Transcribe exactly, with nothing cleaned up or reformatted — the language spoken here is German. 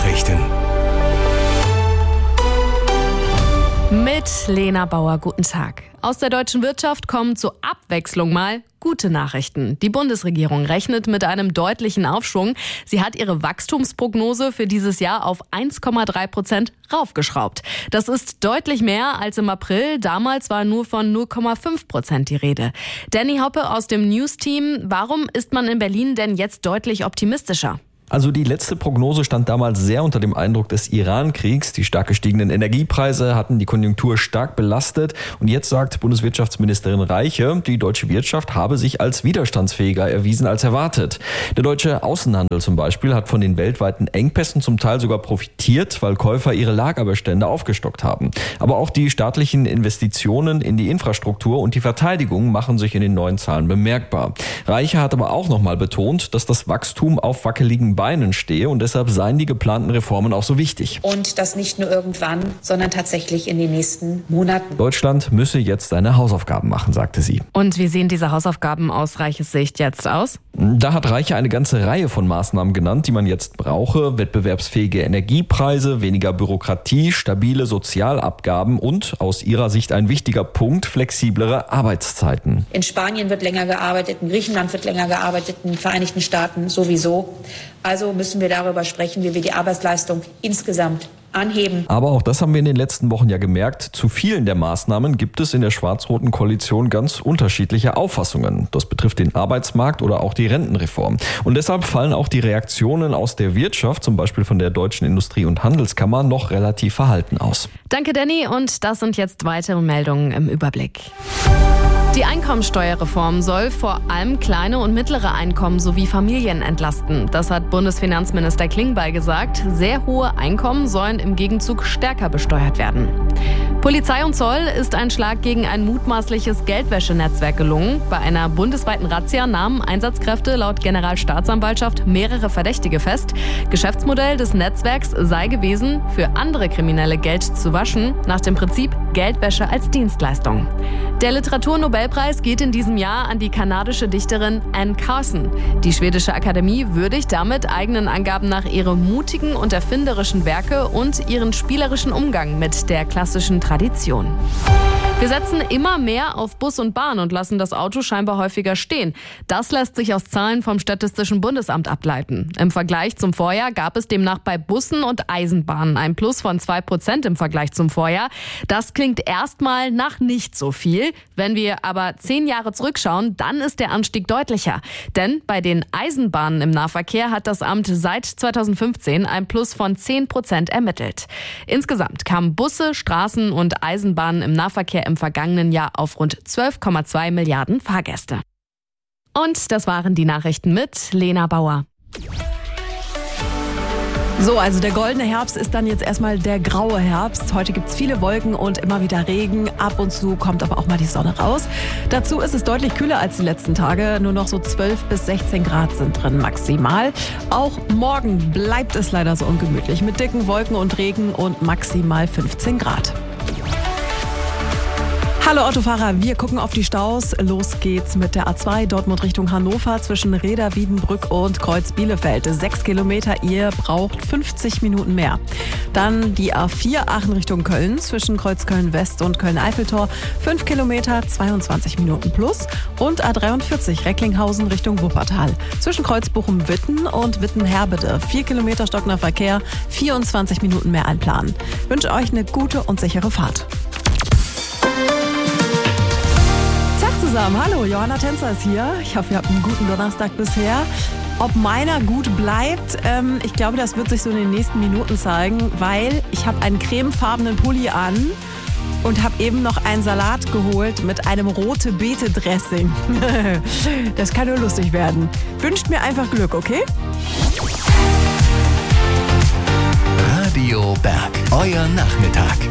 Nachrichten. Mit Lena Bauer, guten Tag. Aus der deutschen Wirtschaft kommen zur Abwechslung mal gute Nachrichten. Die Bundesregierung rechnet mit einem deutlichen Aufschwung. Sie hat ihre Wachstumsprognose für dieses Jahr auf eins Komma drei Prozent raufgeschraubt. Das ist deutlich mehr als im April. Damals war nur von null Komma fünf Prozent die Rede. Danny Hoppe aus dem News-Team. Warum ist man in Berlin denn jetzt deutlich optimistischer? Also die letzte Prognose stand damals sehr unter dem Eindruck des Iran-Kriegs. Die stark gestiegenen Energiepreise hatten die Konjunktur stark belastet. Und jetzt sagt Bundeswirtschaftsministerin Reiche, die deutsche Wirtschaft habe sich als widerstandsfähiger erwiesen als erwartet. Der deutsche Außenhandel zum Beispiel hat von den weltweiten Engpässen zum Teil sogar profitiert, weil Käufer ihre Lagerbestände aufgestockt haben. Aber auch die staatlichen Investitionen in die Infrastruktur und die Verteidigung machen sich in den neuen Zahlen bemerkbar. Reiche hat aber auch nochmal betont, dass das Wachstum auf wackeligen Beinen stehe und deshalb seien die geplanten Reformen auch so wichtig. Und das nicht nur irgendwann, sondern tatsächlich in den nächsten Monaten. Deutschland müsse jetzt seine Hausaufgaben machen, sagte sie. Und wie sehen diese Hausaufgaben aus Reiches Sicht jetzt aus? Da hat Reiche eine ganze Reihe von Maßnahmen genannt, die man jetzt brauche. Wettbewerbsfähige Energiepreise, weniger Bürokratie, stabile Sozialabgaben und aus ihrer Sicht ein wichtiger Punkt, flexiblere Arbeitszeiten. In Spanien wird länger gearbeitet, in Griechenland wird länger gearbeitet, in den Vereinigten Staaten sowieso. Also müssen wir darüber sprechen, wie wir die Arbeitsleistung insgesamt anheben. Aber auch das haben wir in den letzten Wochen ja gemerkt. Zu vielen der Maßnahmen gibt es in der schwarz-roten Koalition ganz unterschiedliche Auffassungen. Das betrifft den Arbeitsmarkt oder auch die Rentenreform. Und deshalb fallen auch die Reaktionen aus der Wirtschaft, zum Beispiel von der Deutschen Industrie- und Handelskammer, noch relativ verhalten aus. Danke, Danny. Und das sind jetzt weitere Meldungen im Überblick. Die Einkommensteuerreform soll vor allem kleine und mittlere Einkommen sowie Familien entlasten. Das hat Bundesfinanzminister Klingbeil gesagt. Sehr hohe Einkommen sollen im Gegenzug stärker besteuert werden. Polizei und Zoll ist ein Schlag gegen ein mutmaßliches Geldwäschenetzwerk gelungen. Bei einer bundesweiten Razzia nahmen Einsatzkräfte laut Generalstaatsanwaltschaft mehrere Verdächtige fest. Geschäftsmodell des Netzwerks sei gewesen, für andere Kriminelle Geld zu waschen, nach dem Prinzip Geldwäsche als Dienstleistung. Der Literaturnobelpreis geht in diesem Jahr an die kanadische Dichterin Anne Carson. Die schwedische Akademie würdigt damit eigenen Angaben nach ihre mutigen und erfinderischen Werke und ihren spielerischen Umgang mit der klassischen Tradition. Wir setzen immer mehr auf Bus und Bahn und lassen das Auto scheinbar häufiger stehen. Das lässt sich aus Zahlen vom Statistischen Bundesamt ableiten. Im Vergleich zum Vorjahr gab es demnach bei Bussen und Eisenbahnen ein Plus von zwei Prozent im Vergleich zum Vorjahr. Das klingt erstmal nach nicht so viel. Wenn wir aber zehn Jahre zurückschauen, dann ist der Anstieg deutlicher. Denn bei den Eisenbahnen im Nahverkehr hat das Amt seit zweitausendfünfzehn ein Plus von zehn Prozent ermittelt. Insgesamt kamen Busse, Straßen und Eisenbahnen im Nahverkehr im vergangenen Jahr auf rund zwölf Komma zwei Milliarden Fahrgäste. Und das waren die Nachrichten mit Lena Bauer. So, also der goldene Herbst ist dann jetzt erstmal der graue Herbst. Heute gibt's viele Wolken und immer wieder Regen. Ab und zu kommt aber auch mal die Sonne raus. Dazu ist es deutlich kühler als die letzten Tage. Nur noch so zwölf bis sechzehn Grad sind drin maximal. Auch morgen bleibt es leider so ungemütlich mit dicken Wolken und Regen und maximal fünfzehn Grad. Hallo Autofahrer, wir gucken auf die Staus. Los geht's mit der A zwei Dortmund Richtung Hannover zwischen Reda, Wiedenbrück und Kreuz Bielefeld. Sechs Kilometer, ihr braucht fünfzig Minuten mehr. Dann die A vier Aachen Richtung Köln zwischen Kreuz Köln-West und Köln-Eiffeltor. Fünf Kilometer, zweiundzwanzig Minuten plus. Und A dreiundvierzig Recklinghausen Richtung Wuppertal zwischen Kreuz Bochum-Witten und Witten-Herbede. Vier Kilometer stockender Verkehr, vierundzwanzig Minuten mehr einplanen. Ich wünsche euch eine gute und sichere Fahrt. Zusammen. Hallo, Johanna Tänzer ist hier. Ich hoffe, ihr habt einen guten Donnerstag bisher. Ob meiner gut bleibt, ähm, ich glaube, das wird sich so in den nächsten Minuten zeigen, weil ich habe einen cremefarbenen Pulli an und habe eben noch einen Salat geholt mit einem Rote-Beete-Dressing. Das kann nur lustig werden. Wünscht mir einfach Glück, okay? Radio Berg, euer Nachmittag.